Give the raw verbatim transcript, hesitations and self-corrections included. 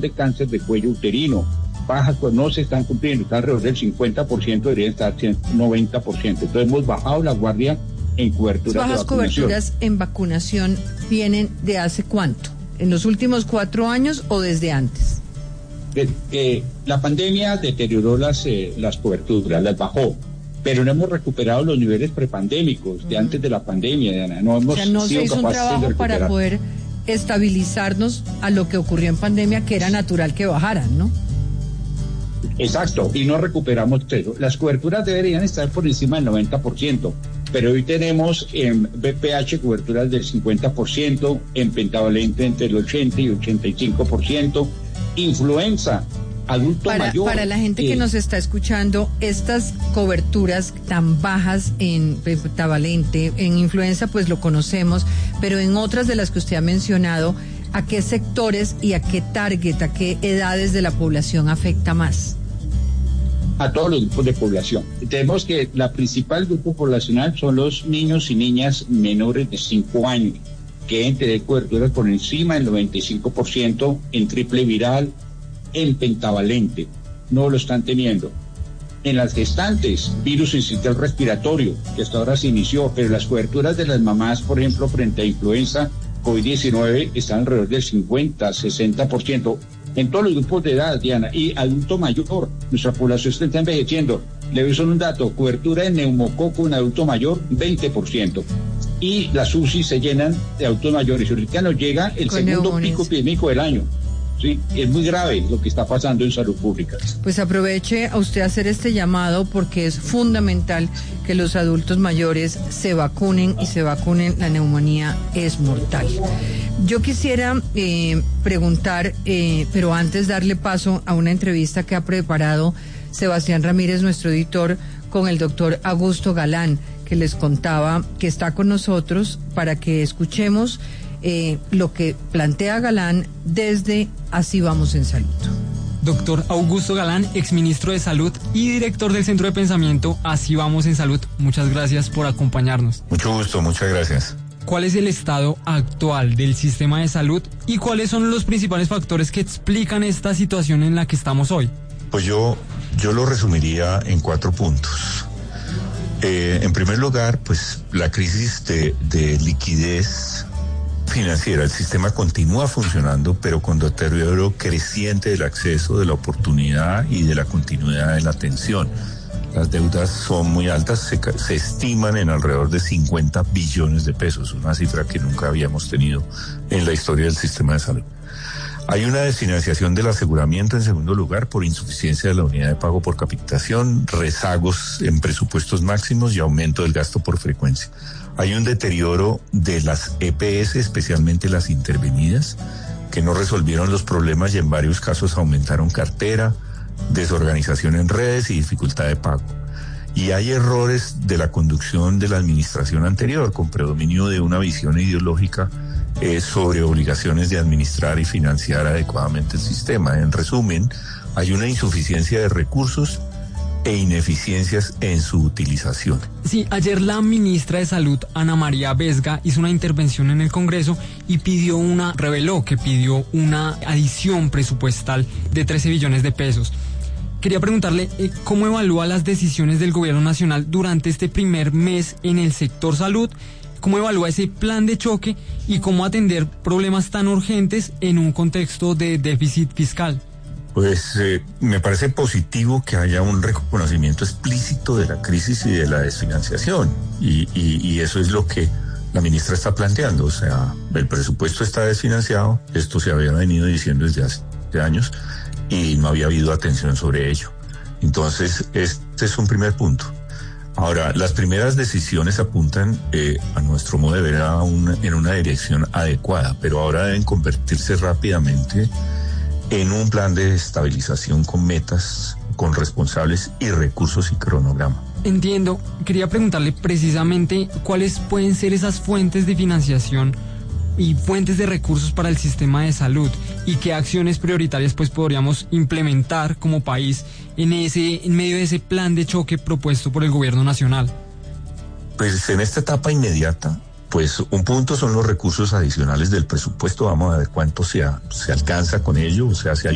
de cáncer de cuello uterino. Bajas pues no se están cumpliendo, están alrededor del cincuenta por ciento, deberían estar noventa por ciento. Entonces hemos bajado la guardia en cobertura de vacunación. ¿Bajas coberturas en vacunación vienen de hace cuánto? ¿En los últimos cuatro años o desde antes? Eh, eh, la pandemia deterioró las, eh, las coberturas, las bajó, pero no hemos recuperado los niveles prepandémicos de uh-huh. antes de la pandemia, Diana. No hemos o sea, no sido se hizo un trabajo para poder estabilizarnos a lo que ocurrió en pandemia, que era natural que bajaran, ¿no? Exacto, y no recuperamos cero. Las coberturas deberían estar por encima del noventa por ciento, pero hoy tenemos en B P H coberturas del cincuenta por ciento, en pentavalente entre el ochenta y ochenta y cinco por ciento, influenza, adulto para, mayor. Para la gente eh, que nos está escuchando, estas coberturas tan bajas en pentavalente, en influenza pues lo conocemos, pero en otras de las que usted ha mencionado, ¿a qué sectores y a qué target, a qué edades de la población afecta más? A todos los grupos de población. Tenemos que la principal grupo poblacional son los niños y niñas menores de cinco años, que deben tener coberturas por encima del noventa y cinco por ciento en triple viral, en pentavalente. No lo están teniendo. En las gestantes, virus sincitial respiratorio, que hasta ahora se inició, pero las coberturas de las mamás, por ejemplo, frente a influenza COVID diecinueve, están alrededor del cincuenta, sesenta por ciento. En todos los grupos de edad, Diana, y adulto mayor, nuestra población está envejeciendo. Le doy solo un dato: cobertura de neumococo en adulto mayor, veinte por ciento. Y las U C I se llenan de adultos mayores. Ahorita nos llega el Con segundo neumones. pico epidémico del año. Sí, es muy grave lo que está pasando en salud pública. Pues aproveche a usted hacer este llamado, porque es fundamental que los adultos mayores se vacunen y se vacunen. La neumonía es mortal. Yo quisiera eh, preguntar, eh, pero antes darle paso a una entrevista que ha preparado Sebastián Ramírez, nuestro editor, con el doctor Augusto Galán, que les contaba que está con nosotros para que escuchemos Eh, lo que plantea Galán desde Así Vamos en Salud. Doctor Augusto Galán, exministro de Salud y director del Centro de Pensamiento Así Vamos en Salud, muchas gracias por acompañarnos. Mucho gusto, muchas gracias. ¿Cuál es el estado actual del sistema de salud y cuáles son los principales factores que explican esta situación en la que estamos hoy? Pues yo, yo lo resumiría en cuatro puntos. Eh, en primer lugar, pues la crisis de, de liquidez financiera. El sistema continúa funcionando, pero con deterioro creciente del acceso, de la oportunidad y de la continuidad de la atención. Las deudas son muy altas, se, se estiman en alrededor de cincuenta billones de pesos, una cifra que nunca habíamos tenido en la historia del sistema de salud. Hay una desfinanciación del aseguramiento en segundo lugar por insuficiencia de la unidad de pago por capitación, rezagos en presupuestos máximos y aumento del gasto por frecuencia. Hay un deterioro de las E P S, especialmente las intervenidas, que no resolvieron los problemas y en varios casos aumentaron cartera, desorganización en redes y dificultad de pago. Y hay errores de la conducción de la administración anterior, con predominio de una visión ideológica eh, sobre obligaciones de administrar y financiar adecuadamente el sistema. En resumen, hay una insuficiencia de recursos e ineficiencias en su utilización. Sí, ayer la ministra de Salud, Ana María Vesga, hizo una intervención en el Congreso y pidió una, reveló que pidió una adición presupuestal de trece billones de pesos. Quería preguntarle eh, cómo evalúa las decisiones del gobierno nacional durante este primer mes en el sector salud, cómo evalúa ese plan de choque y cómo atender problemas tan urgentes en un contexto de déficit fiscal. Pues eh, me parece positivo que haya un reconocimiento explícito de la crisis y de la desfinanciación, y, y, y eso es lo que la ministra está planteando. O sea, el presupuesto está desfinanciado, esto se había venido diciendo desde hace años y no había habido atención sobre ello. Entonces, este es un primer punto. Ahora, las primeras decisiones apuntan, eh, a nuestro modo de ver, a una, en una dirección adecuada, pero ahora deben convertirse rápidamente en un plan de estabilización con metas, con responsables y recursos y cronograma. Entiendo. Quería preguntarle precisamente cuáles pueden ser esas fuentes de financiación y fuentes de recursos para el sistema de salud y qué acciones prioritarias pues podríamos implementar como país en ese en medio de ese plan de choque propuesto por el gobierno nacional. Pues en esta etapa inmediata, pues un punto son los recursos adicionales del presupuesto. Vamos a ver cuánto se, se alcanza con ello, o sea, si hay